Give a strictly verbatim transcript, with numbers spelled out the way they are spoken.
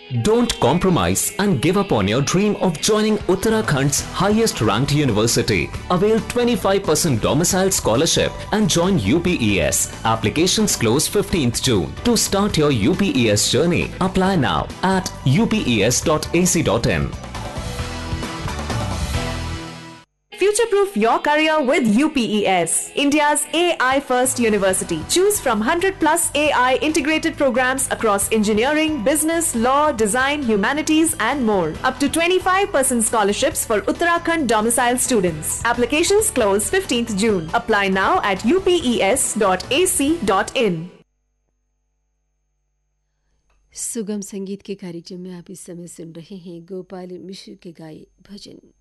Don't compromise and give up on your dream of joining Uttarakhand's highest ranked university. Avail twenty-five percent domicile scholarship and join U P E S. Applications close fifteenth June. To start your U P E S journey, apply now at u p e s dot a c dot in. Future-proof your career with U P E S, India's A I first university. Choose from one hundred plus A I integrated programs across engineering, business, law, design, humanities and more. Up to twenty-five percent scholarships for Uttarakhand domicile students. Applications close fifteenth June. Apply now at u p e s dot a c dot in. सुगम संगीत के कार्यक्रम में आप इस समय सुन रहे हैं गोपाल मिश्र के गाए भजन।